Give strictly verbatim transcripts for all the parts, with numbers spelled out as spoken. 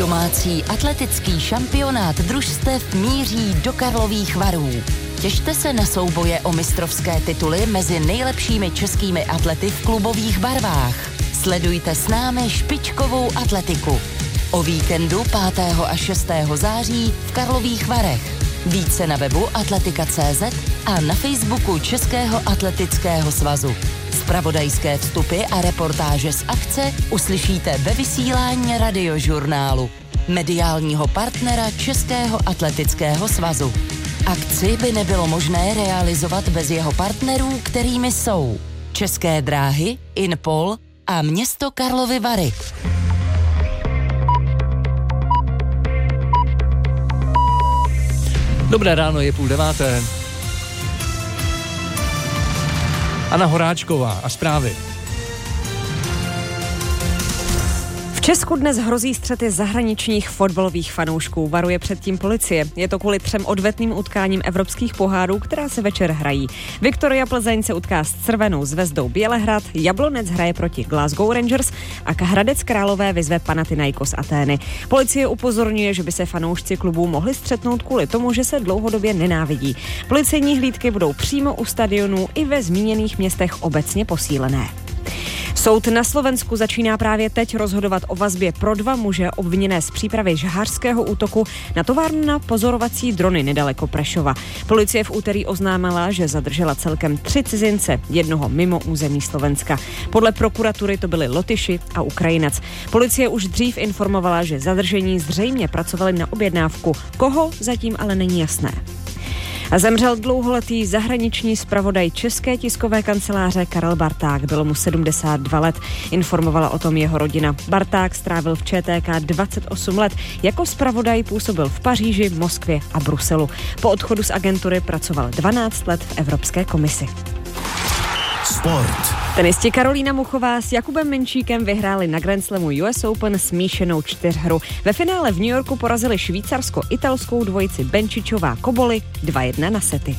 Domácí atletický šampionát družstev míří do Karlových Varů. Těšte se na souboje o mistrovské tituly mezi nejlepšími českými atlety v klubových barvách. Sledujte s námi špičkovou atletiku. O víkendu pátého a šestého září v Karlových Varech. Více na webu atletika tečka cé zet a na Facebooku Českého atletického svazu. Zpravodajské vstupy a reportáže z akce uslyšíte ve vysílání Radiožurnálu, mediálního partnera Českého atletického svazu. Akci by nebylo možné realizovat bez jeho partnerů, kterými jsou České dráhy, Inpol a město Karlovy Vary. Dobré ráno, je půl deváté. Anna Horáčková a zprávy. V Česku dnes hrozí střety zahraničních fotbalových fanoušků, varuje předtím policie. Je to kvůli třem odvetným utkáním evropských pohárů, která se večer hrají. Viktoria Plzeň se utká s Crvenou zvezdou Bělehrad, Jablonec hraje proti Glasgow Rangers a Hradec Králové vyzve Panathinaikos Atény. Policie upozorňuje, že by se fanoušci klubů mohli střetnout kvůli tomu, že se dlouhodobě nenávidí. Policejní hlídky budou přímo u stadionů i ve zmíněných městech obecně posílené. Soud na Slovensku začíná právě teď rozhodovat o vazbě pro dva muže obviněné z přípravy žhářského útoku na továrnu na pozorovací drony nedaleko Prešova. Policie v úterý oznámila, že zadržela celkem tři cizince, jednoho mimo území Slovenska. Podle prokuratury to byli Lotyši a Ukrajinec. Policie už dřív informovala, že zadržení zřejmě pracovali na objednávku. Koho zatím ale není jasné. A zemřel dlouholetý zahraniční zpravodaj České tiskové kanceláře Karel Barták. Bylo mu sedmdesát dva let, informovala o tom jeho rodina. Barták strávil v ČTK dvacet osm let. Jako zpravodaj působil v Paříži, Moskvě a Bruselu. Po odchodu z agentury pracoval dvanáct let v Evropské komisi. Sport. Tenisti Karolína Muchová s Jakubem Menčíkem vyhráli na Grand Slamu U S Open smíšenou čtyřhru. Ve finále v New Yorku porazili švýcarsko-italskou dvojici Benčičová Koboli dva jedna na sety.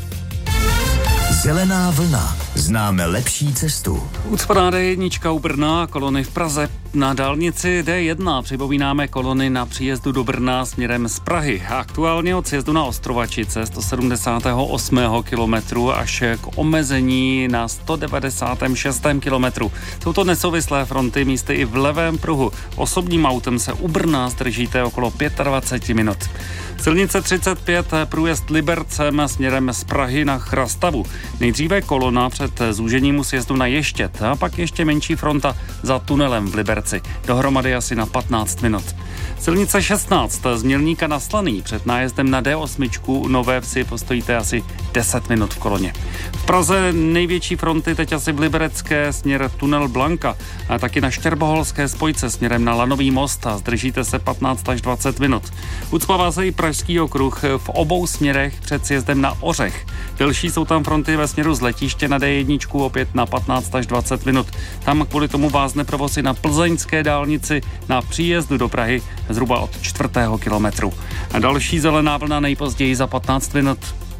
Zelená vlna. Známe lepší cestu. Ucpaná D jedna u Brna, kolony v Praze. Na dálnici D jedna připomínáme kolony na příjezdu do Brna směrem z Prahy. Aktuálně od sjezdu na Ostrovačice sto sedmdesátého osmého kilometru až k omezení na sto devadesátém šestém kilometru. Jsou to nesouvislé fronty, místy i v levém pruhu. Osobním autem se u Brna zdržíte okolo dvacet pět minut. Silnice třicet pět, průjezd Libercem směrem z Prahy na Chrastavu. Nejdříve kolona před zúžením u sjezdu na Ještěd a pak ještě menší fronta za tunelem v Liberci. Dohromady asi na patnáct minut. Silnice šestnáct z Mělníka na Slaný před nájezdem na D osm u Nové Vsi postojíte asi deset minut v koloně. V Praze největší fronty teď asi v Liberecké směr tunel Blanka a taky na Štěrboholské spojce směrem na Lanový most a zdržíte se patnáct až dvacet minut. Ucpává se i Pražský okruh v obou směrech před sjezdem na Ořech. Delší jsou tam fronty ve směru z letiště na D jedna opět na patnáct až dvacet minut. Tam kvůli tomu vázne provoz na plzeňské dálnici na příjezdu do Prahy zhruba od čtvrtého kilometru. A další zelená vlna nejpozději za patnáct minut.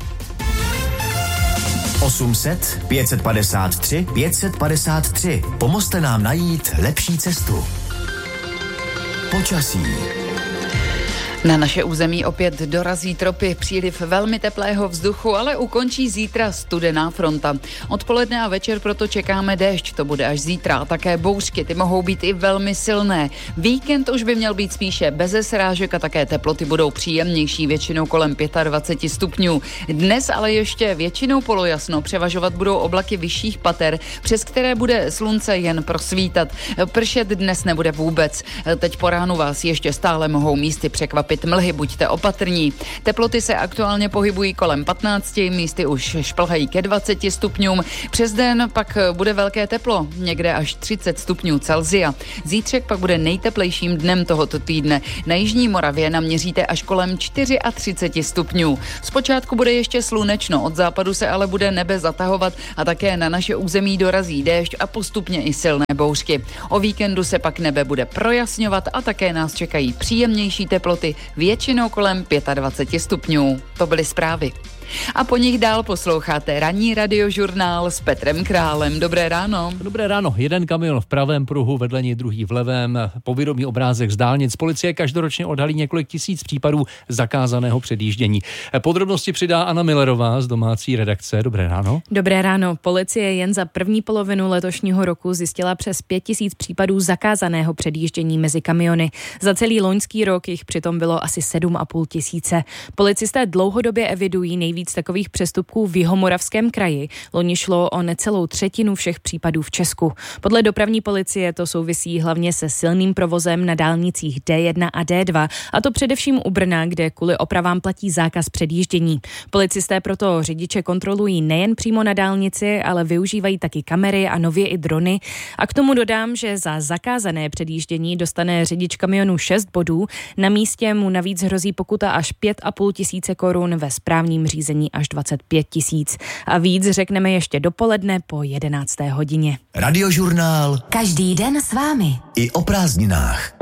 osm set, pět padesát tři, pět padesát tři. Pomozte nám najít lepší cestu. Počasí. Na naše území opět dorazí tropy, příliv velmi teplého vzduchu, ale ukončí zítra studená fronta. Odpoledne a večer proto čekáme déšť, to bude až zítra, a také bouřky, ty mohou být i velmi silné. Víkend už by měl být spíše beze srážek a také teploty budou příjemnější, většinou kolem dvacet pět stupňů. Dnes ale ještě většinou polojasno, převažovat budou oblaky vyšších pater, přes které bude slunce jen prosvítat. Pršet dnes nebude vůbec. Teď po ránu vás ještě stále mohou místy překvapit mlhy, buďte opatrní. Teploty se aktuálně pohybují kolem patnácti, místy už šplhají ke dvaceti stupňům. Přes den pak bude velké teplo, někde až třicet stupňů Celsia. Zítřek pak bude nejteplejším dnem tohoto týdne. Na jižní Moravě naměříte až kolem třicet čtyři stupňů. Zpočátku bude ještě slunečno, od západu se ale bude nebe zatahovat a také na naše území dorazí déšť a postupně i silné bouřky. O víkendu se pak nebe bude projasňovat a také nás čekají příjemnější teploty, většinou kolem dvacet pět stupňů. To byly zprávy. A po nich dál posloucháte ranní radiožurnál s Petrem Králem. Dobré ráno. Dobré ráno. Jeden kamion v pravém pruhu, vedle něj druhý v levém. Povědomý obrázek z dálnic. Policie každoročně odhalí několik tisíc případů zakázaného předjíždění. Podrobnosti přidá Anna Millerová z domácí redakce. Dobré ráno. Dobré ráno. Policie jen za první polovinu letošního roku zjistila přes pět tisíc případů zakázaného předjíždění mezi kamiony. Za celý loňský rok jich přitom bylo asi sedm a půl tisíce. Policisté dlouhodobě evidují nejvíc takových přestupků v Jihomoravském kraji. Loni šlo o necelou třetinu všech případů v Česku. Podle dopravní policie to souvisí hlavně se silným provozem na dálnicích D jedna a D dva, a to především u Brna, kde kvůli opravám platí zákaz předjíždění. Policisté proto řidiče kontrolují nejen přímo na dálnici, ale využívají taky kamery a nově i drony. A k tomu dodám, že za zakázané předjíždění dostane řidič kamionu šest bodů. Na místě mu navíc hrozí pokuta až pět a půl tisíce korun, ve správním řízení až dvacet pět tisíc. A víc řekneme ještě dopoledne po jedenácté hodině. Radiožurnál. Každý den s vámi. I o prázdninách.